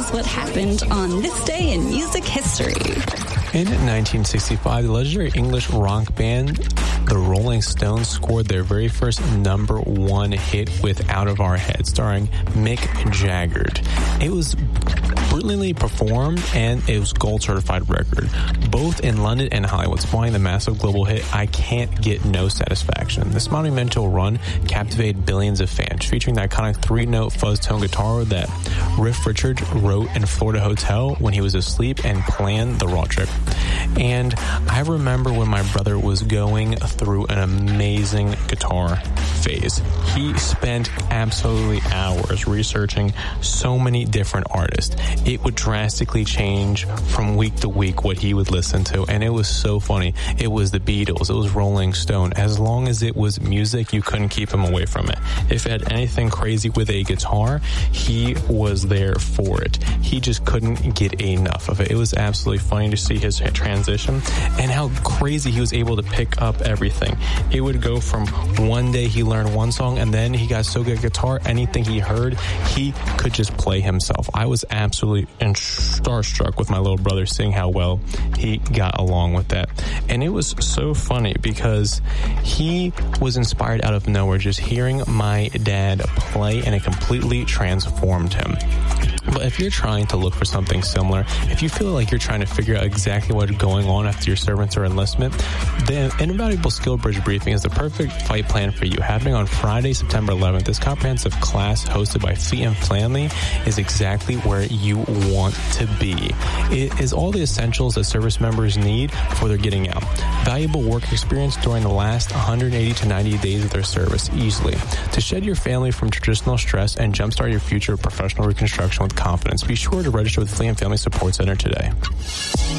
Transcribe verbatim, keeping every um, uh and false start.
is what happened on this day in music history. In nineteen sixty-five, the legendary English rock band the Rolling Stones scored their very first number one hit with Out of Our Head, starring Mick Jagger. It was brilliantly performed, and it was gold certified record, both in London and Hollywood, spawning the massive global hit I Can't Get No Satisfaction. This monumental run captivated billions of fans, featuring the iconic three-note fuzz tone guitar that Riff Richards wrote in Florida Hotel when he was asleep and planned the road trip. And I remember when my brother was going through an amazing guitar phase. He spent absolutely hours researching so many different artists. It would drastically change from week to week what he would listen to, and it was so funny. It was the Beatles, it was Rolling Stone. As long as it was music, you couldn't keep him away from it. If it had anything crazy with a guitar, he was there for it. He just couldn't get enough of it. It was absolutely funny to see his transition and how crazy he was able to pick up everything. It would go from one day he learned one song, and then he got so good at guitar, anything he heard, he could just play himself. I was absolutely starstruck with my little brother, seeing how well he got along with that. And it was so funny because he was inspired out of nowhere, just hearing my dad play, and it completely transformed him. But if you're trying to look for something similar, if you feel like you're trying to figure out exactly what's going on after your servants or enlistment, the Invaluable Skill Bridge Briefing is the perfect fight plan for you. Happening on Friday, September eleventh, this comprehensive class hosted by Fleet and Flanley is exactly where you want to be. It is all the essentials that service members need before they're getting out. Valuable work experience during the last one hundred eighty to ninety days of their service, easily. To shed your family from traditional stress and jumpstart your future professional reconstruction with confidence, be sure to register with Fleet and Family Support Center today.